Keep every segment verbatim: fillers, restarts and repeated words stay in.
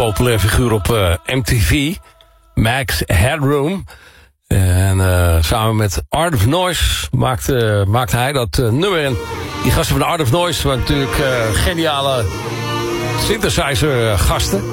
populair figuur op uh, M T V. Max Headroom. En uh, samen met Art of Noise maakte, maakte hij dat uh, nummer. En die gasten van Art of Noise waren natuurlijk uh, geniale synthesizer gasten.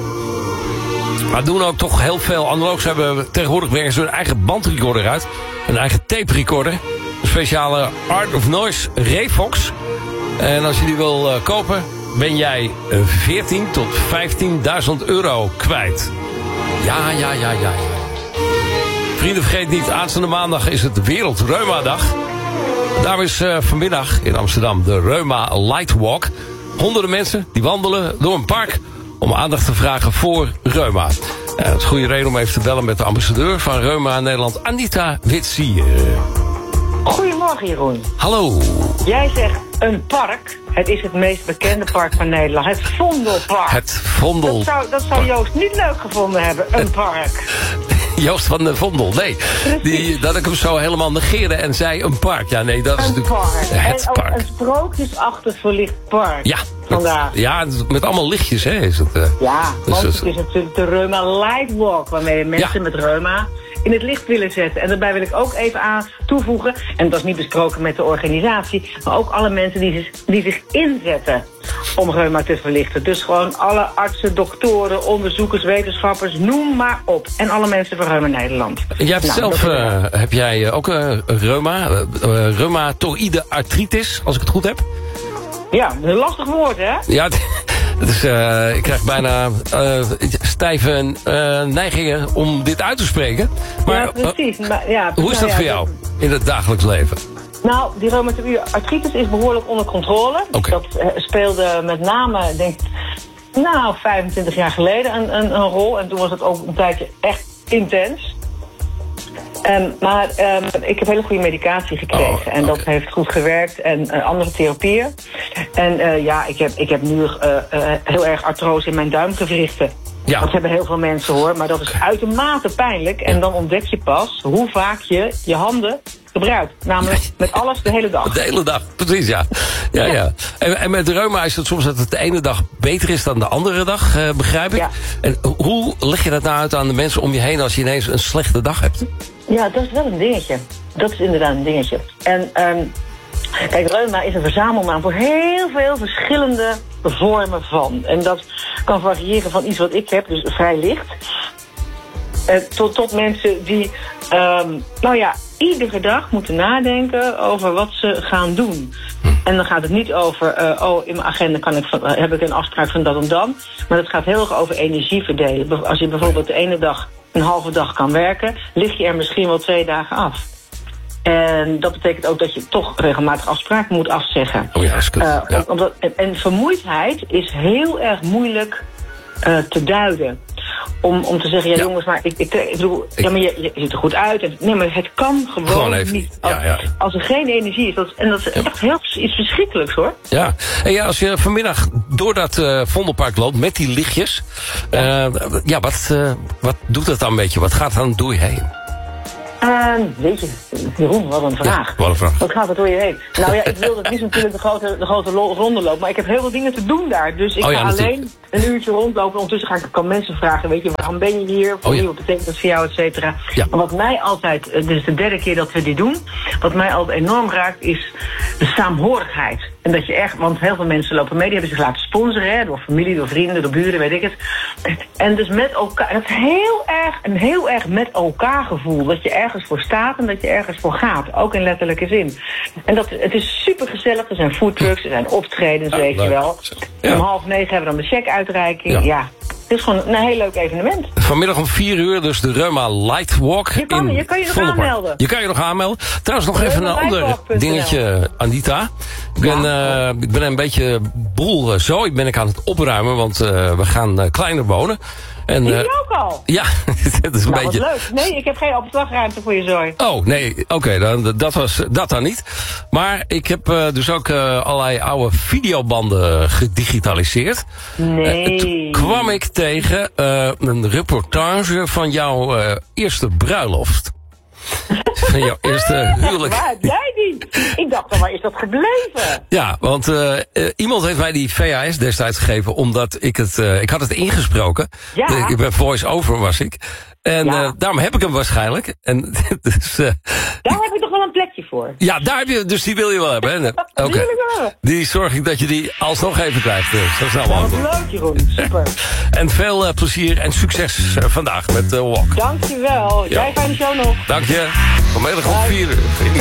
Maar doen ook toch heel veel analoog. Ze hebben tegenwoordig brengen ze hun eigen bandrecorder uit. Een eigen tape recorder. Een speciale Art of Noise Refox. En als je die wil uh, kopen, ben jij veertien tot vijftienduizend euro kwijt. Ja, ja, ja, ja, ja. Vrienden, vergeet niet, aanstaande maandag is het Wereld Reuma Dag. Daarom is uh, vanmiddag in Amsterdam de Reuma Light Walk. Honderden mensen die wandelen door een park om aandacht te vragen voor reuma. Uh, het is een goede reden om even te bellen met de ambassadeur van Reuma in Nederland, Anita Witsier. Goedemorgen, Jeroen. Hallo. Jij zegt een park. Het is het meest bekende park van Nederland. Het Vondelpark. Het Vondel. Dat zou, dat zou Joost niet leuk gevonden hebben, een park. Joost van de Vondel, nee. Die, dat ik hem zo helemaal negeerde en zei een park. Ja, nee, dat is een natuurlijk park. het en park. Een sprookjesachtig verlicht park. Ja, vandaag. Met, ja, met allemaal lichtjes, hè, is het. Uh, ja, dus, want dus, het is natuurlijk de Reuma Light Walk, waarmee mensen ja. met reuma in het licht willen zetten. En daarbij wil ik ook even aan toevoegen, en dat is niet besproken met de organisatie, maar ook alle mensen die zich, die zich inzetten om reuma te verlichten. Dus gewoon alle artsen, doktoren, onderzoekers, wetenschappers, noem maar op. En alle mensen van Reuma Nederland. Jij hebt nou, zelf, uh, heb jij ook uh, reuma, uh, reumatoïde artritis, als ik het goed heb? Ja, een lastig woord, hè? Ja, het is, uh, ik krijg bijna uh, stijve uh, neigingen om dit uit te spreken. Maar, ja, precies. Uh, maar, ja, hoe is dat nou, voor ja, jou in het dagelijks leven? Nou, die reumatoïde artritis is behoorlijk onder controle. Okay. Dat uh, speelde met name, denk ik, nou, vijfentwintig jaar geleden een, een, een rol. En toen was het ook een tijdje echt intens. Um, maar um, ik heb hele goede medicatie gekregen. Oh, okay. En dat heeft goed gewerkt. En uh, andere therapieën. En uh, ja, ik heb, ik heb nu uh, uh, heel erg artrose in mijn duimgewrichten. Ja. Dat hebben heel veel mensen, hoor. Maar dat is uitermate pijnlijk. En dan ontdek je pas hoe vaak je je handen gebruikt. Namelijk met alles de hele dag. De hele dag, precies, ja. ja, ja. ja. En, en met reuma is het soms dat het de ene dag beter is dan de andere dag, uh, begrijp ik. Ja. En hoe leg je dat nou uit aan de mensen om je heen als je ineens een slechte dag hebt? Ja, dat is wel een dingetje. Dat is inderdaad een dingetje. En um, kijk, reuma is een verzamelnaam voor heel veel verschillende vormen van. En dat kan variëren van iets wat ik heb, dus vrij licht, uh, tot, tot mensen die, um, nou ja, iedere dag moeten nadenken over wat ze gaan doen. En dan gaat het niet over, uh, oh, in mijn agenda kan ik van, uh, heb ik een afspraak van dat en dan. Maar het gaat heel erg over energie verdelen. Als je bijvoorbeeld de ene dag een halve dag kan werken, lig je er misschien wel twee dagen af. En dat betekent ook dat je toch regelmatig afspraken moet afzeggen. Oh ja, is goed. Uh, ja. omdat, en, en vermoeidheid is heel erg moeilijk uh, te duiden. Om, om te zeggen, ja, ja. jongens, maar ik, ik, ik bedoel, ik, ja, maar je, je ziet er goed uit. En, nee, maar het kan gewoon, gewoon even niet. Als, ja, ja. als er geen energie is, dat, en dat is ja. echt heel iets verschrikkelijks, hoor. Ja, en ja, als je vanmiddag door dat uh, Vondelpark loopt met die lichtjes, ja, uh, ja wat, uh, wat doet dat dan een beetje? Wat gaat dan door je heen? Uh, weet je, Jeroen, wat een vraag. Ja, wat een vraag. Wat gaat er door je heen? Nou ja, ik wilde het niet natuurlijk de grote, de grote ronde lopen, maar ik heb heel veel dingen te doen daar. Dus ik oh, ja, ga natuurlijk. alleen een uurtje rondlopen. Ondertussen ga ik kan mensen vragen, weet je, waarom ben je hier? Voor oh, ja. wie, wat betekent dat voor jou, et cetera. Ja. Maar wat mij altijd, dit is de derde keer dat we dit doen, wat mij altijd enorm raakt, is de saamhorigheid. En dat je echt, want heel veel mensen lopen mee, die hebben zich laten sponsoren, hè, door familie, door vrienden, door buren, weet ik het. En dus met elkaar, dat is heel erg, een heel erg met elkaar gevoel. Dat je ergens voor staat en dat je ergens voor gaat. Ook in letterlijke zin. En dat, het is super gezellig. Er zijn foodtrucks, er zijn optredens, ja, weet leuk. je wel. Ja. Om half negen hebben we dan de checkuitreiking. Ja. ja. Het is gewoon een heel leuk evenement. Vanmiddag om vier uur dus de Reuma Light Walk. Je kan in je, kan je nog Vondelpark. aanmelden. Je kan je nog aanmelden. Trouwens nog even een ander dingetje, Anita. Ik ben, ja. uh, ik ben een beetje boel uh, zo. Ik ben ik aan het opruimen, want uh, we gaan uh, kleiner wonen. En, die uh, ook al? Ja, het is een nou, beetje... wat leuk. Nee, ik heb geen opslagruimte voor je zooi. Oh, nee, oké, okay, dan dat was dat dan niet. Maar ik heb uh, dus ook uh, allerlei oude videobanden gedigitaliseerd. Nee. Uh, toen kwam ik tegen uh, een reportage van jouw uh, eerste bruiloft. Van jouw eerste huwelijk. Waar heb jij jij die? Ik dacht, dan, waar is dat gebleven? Ja, want uh, uh, iemand heeft mij die V H S destijds gegeven, omdat ik het, uh, ik had het ingesproken. Ja. Ik ben voice-over was ik. En ja. uh, daarom heb ik hem waarschijnlijk. En, dus, uh, daar heb ik toch wel een plekje voor. Ja, daar heb je, dus die wil je wel hebben. Hè? Oké. Okay. Die zorg ik dat je die alsnog even krijgt. Uh, zo snel mogelijk. Dat is leuk, Jeroen. Super. En veel uh, plezier en succes uh, vandaag met uh, Walk. Dankjewel. Ja. Jij fijne show nog. Dank je. Vanmiddag om vier uur.